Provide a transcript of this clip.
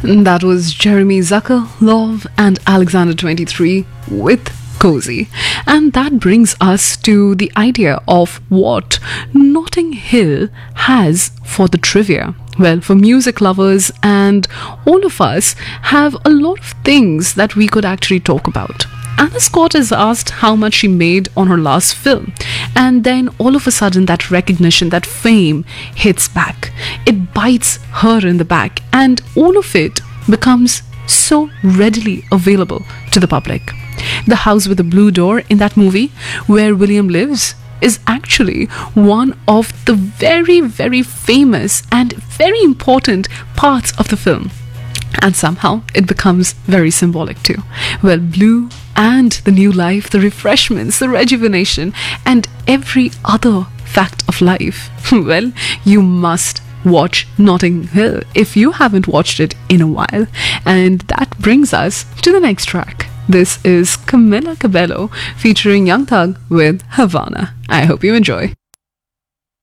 That was Jeremy Zucker, Love, and Alexander 23 with Cozy. And that brings us to the idea of what Notting Hill has for the trivia. Well, for music lovers and all of us have a lot of things that we could actually talk about. Anna Scott is asked how much she made on her last film, and then all of a sudden that recognition, that fame hits back. It bites her in the back, and all of it becomes so readily available to the public. The house with the blue door in that movie, where William lives, is actually one of the very, very famous and very important parts of the film. And somehow it becomes very symbolic too. Well, blue and the new life, the refreshments, the rejuvenation, and every other fact of life. Well, you must watch Notting Hill if you haven't watched it in a while. And that brings us to the next track. This is Camila Cabello featuring Young Thug with Havana. I hope you enjoy.